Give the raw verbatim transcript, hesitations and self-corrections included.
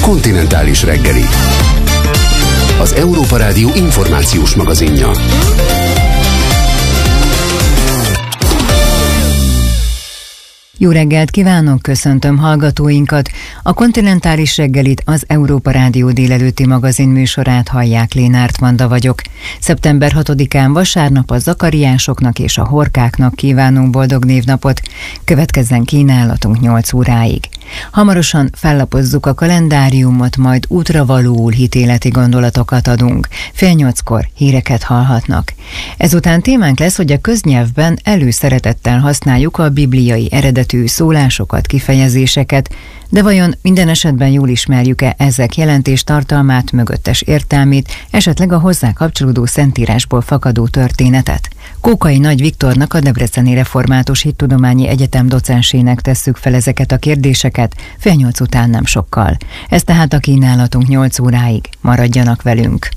Kontinentális reggeli. Az Európa Rádió információs magazinja. Jó reggelt kívánok, köszöntöm hallgatóinkat! A Kontinentális reggelit, az Európa Rádió délelőtti magazin műsorát hallják, Lénárt Vanda vagyok. szeptember hatodikán vasárnap a zakariásoknak és a horkáknak kívánunk boldog névnapot. Következzen kínálatunk nyolc óráig. Hamarosan fellapozzuk a kalendáriumot, majd útravalóul hitéleti gondolatokat adunk. Fél nyolckor híreket hallhatnak. Ezután témánk lesz, hogy a köznyelvben előszeretettel használjuk a bibliai eredetű szólásokat, kifejezéseket, de vajon minden esetben jól ismerjük-e ezek jelentéstartalmát, mögöttes értelmét, esetleg a hozzá kapcsolódó szentírásból fakadó történetet? Kókai Nagy Viktornak, a Debreceni Református Hittudományi Egyetem docensének tesszük fel ezeket a kérdéseket, fél nyolc után nem sokkal. Ez tehát a kínálatunk nyolc óráig. Maradjanak velünk!